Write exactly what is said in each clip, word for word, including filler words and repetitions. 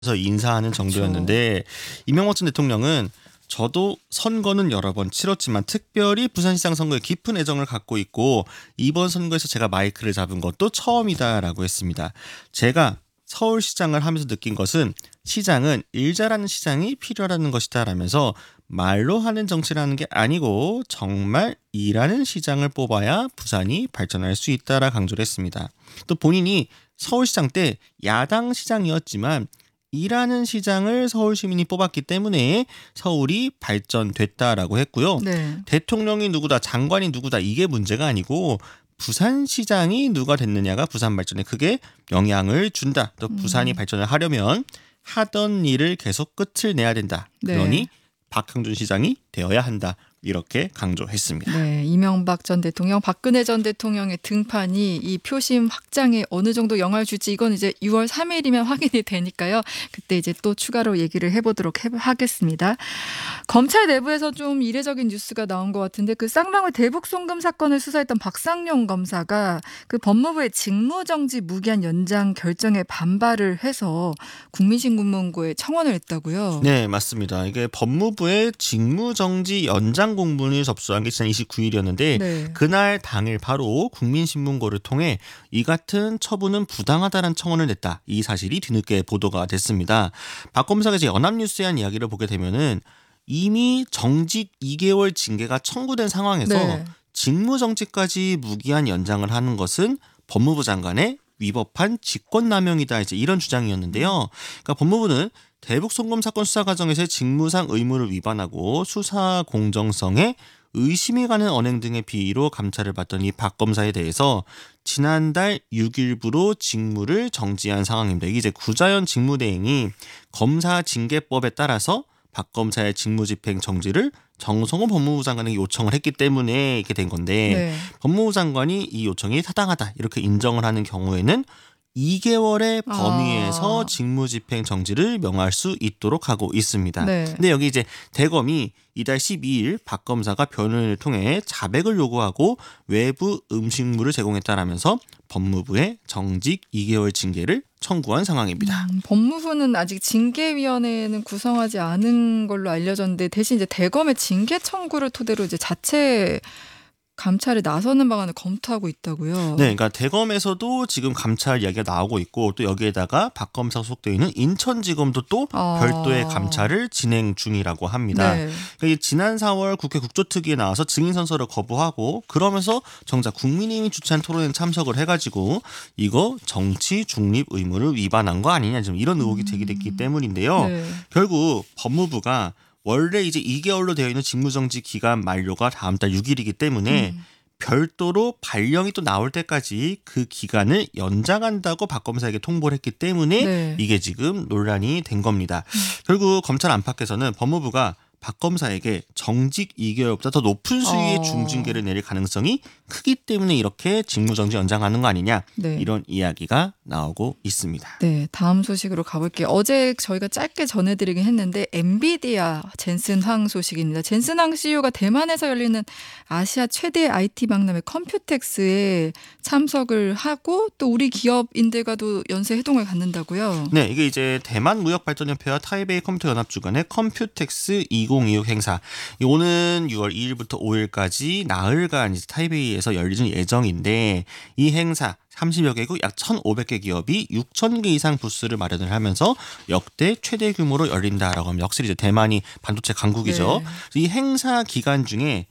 그래서 인사하는 그쵸. 정도였는데 이명박 전 대통령은 저도 선거는 여러 번 치렀지만 특별히 부산시장 선거에 깊은 애정을 갖고 있고 이번 선거에서 제가 마이크를 잡은 것도 처음이다라고 했습니다. 제가 서울시장을 하면서 느낀 것은 시장은 일 잘하는 시장이 필요하다는 것이다 라면서 말로 하는 정치라는 게 아니고 정말 일하는 시장을 뽑아야 부산이 발전할 수 있다라 강조를 했습니다. 또 본인이 서울시장 때 야당 시장이었지만 일하는 시장을 서울 시민이 뽑았기 때문에 서울이 발전됐다라고 했고요. 네. 대통령이 누구다, 장관이 누구다 이게 문제가 아니고 부산시장이 누가 됐느냐가 부산 발전에 크게 영향을 준다. 또 부산이 음. 발전을 하려면 하던 일을 계속 끝을 내야 된다. 네. 그러니 박형준 시장이 되어야 한다. 이렇게 강조했습니다. 네, 이명박 전 대통령, 박근혜 전 대통령의 등판이 이 표심 확장에 어느 정도 영향을 줄지 이건 이제 유월 삼일이면 확인이 되니까요. 그때 이제 또 추가로 얘기를 해보도록 해, 하겠습니다. 검찰 내부에서 좀 이례적인 뉴스가 나온 것 같은데 그 쌍방울 대북 송금 사건을 수사했던 박상용 검사가 그 법무부의 직무정지 무기한 연장 결정에 반발을 해서 국민신문고에 청원을 했다고요. 네, 맞습니다. 이게 법무부의 직무정지 연장 공문을 접수한 게 지난 이십구일이었는데 네. 그날 당일 바로 국민신문고를 통해 이 같은 처분은 부당하다는 청원을 냈다. 이 사실이 뒤늦게 보도가 됐습니다. 박 검사가 이제 연합뉴스에 한 이야기를 보게 되면은 이미 정직 이 개월 징계가 청구된 상황에서 네. 직무정지까지 무기한 연장을 하는 것은 법무부 장관의 위법한 직권남용이다. 이제 이런 주장이었는데요. 그러니까 법무부는 대북 송금 사건 수사 과정에서의 직무상 의무를 위반하고 수사 공정성에 의심이 가는 언행 등의 비위로 감찰을 받던 이 박 검사에 대해서 지난달 육일부로 직무를 정지한 상황입니다. 이게 이제 구자연 직무대행이 검사징계법에 따라서 박 검사의 직무집행 정지를 정성호 법무부 장관에게 요청을 했기 때문에 이렇게 된 건데 네. 법무부 장관이 이 요청이 타당하다 이렇게 인정을 하는 경우에는 이 개월의 범위에서 아. 직무집행 정지를 명할 수 있도록 하고 있습니다. 네. 근데 여기 이제 대검이 이달 십이일 박 검사가 변호인을 통해 자백을 요구하고 외부 음식물을 제공했다라면서 법무부에 정직 이 개월 징계를 청구한 상황입니다. 음, 법무부는 아직 징계위원회는 구성하지 않은 걸로 알려졌는데 대신 이제 대검의 징계 청구를 토대로 이제 자체 감찰에 나서는 방안을 검토하고 있다고요. 네, 그러니까 대검에서도 지금 감찰 이야기가 나오고 있고 또 여기에다가 박 검사가 소속되어 있는 인천지검도 또 아. 별도의 감찰을 진행 중이라고 합니다. 네. 그러니까 지난 사월 국회 국조특위에 나와서 증인 선서를 거부하고 그러면서 정작 국민의힘이 주최한 토론에 참석을 해가지고 이거 정치 중립 의무를 위반한 거 아니냐 지금 이런 의혹이 제기됐기 때문인데요. 네. 결국 법무부가 원래 이제 이 개월로 되어 있는 직무정지 기간 만료가 다음 달 육일이기 때문에 음. 별도로 발령이 또 나올 때까지 그 기간을 연장한다고 박 검사에게 통보를 했기 때문에 네. 이게 지금 논란이 된 겁니다. 결국 검찰 안팎에서는 법무부가 박 검사에게 정직 이 개월보다 더 높은 수위의 어. 중징계를 내릴 가능성이 크기 때문에 이렇게 직무정지 연장하는 거 아니냐 네. 이런 이야기가 나오고 있습니다. 네, 다음 소식으로 가볼게요. 어제 저희가 짧게 전해드리긴 했는데 엔비디아 젠슨 황 소식입니다. 젠슨 황 씨이오가 대만에서 열리는 아시아 최대 아이티 박람회 컴퓨텍스에 참석을 하고 또 우리 기업인들과도 연쇄 회동을 갖는다고요. 네, 이게 이제 대만 무역발전협회와 타이베이 컴퓨터 연합 주관의 컴퓨텍스 이천이십육 행사. 오는 유월 이일부터 오일까지 나흘간 이제 타이베이에서 열리는 예정인데 이 행사 삼십여 개국 약 천오백 개 기업이 육천 개 이상 부스를 마련을 하면서 역대 최대 규모로 열린다라고 하면 역시 이제 대만이 반도체 강국이죠. 네. 이 행사 기간 중에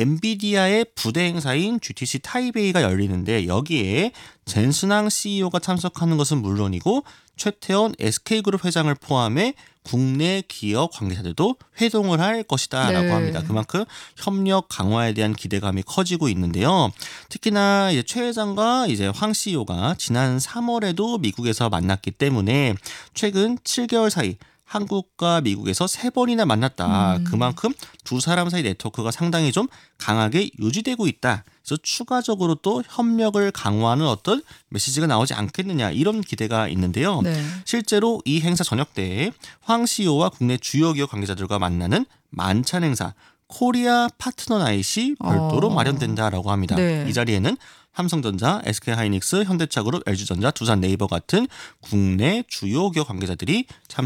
엔비디아의 부대 행사인 지티씨 타이베이가 열리는데 여기에 젠슨항 씨이오가 참석하는 것은 물론이고 최태원 에스케이그룹 회장을 포함해 국내 기업 관계자들도 회동을 할 것이다라고 네. 합니다. 그만큼 협력 강화에 대한 기대감이 커지고 있는데요. 특히나 이제 최 회장과 이제 황 씨이오가 지난 삼월에도 미국에서 만났기 때문에 최근 칠 개월 사이 한국과 미국에서 세 번이나 만났다. 음. 그만큼 두 사람 사이 네트워크가 상당히 좀 강하게 유지되고 있다. 그래서 추가적으로 또 협력을 강화하는 어떤 메시지가 나오지 않겠느냐 이런 기대가 있는데요. 네. 실제로 이 행사 저녁 때 황 씨이오와 국내 주요 기업 관계자들과 만나는 만찬 행사 코리아 파트너 나잇이 별도로 어. 마련된다라고 합니다. 네. 이 자리에는 삼성전자, 에스케이하이닉스, 현대차그룹, 엘지전자, 두산네이버 같은 국내 주요 기업 관계자들이 참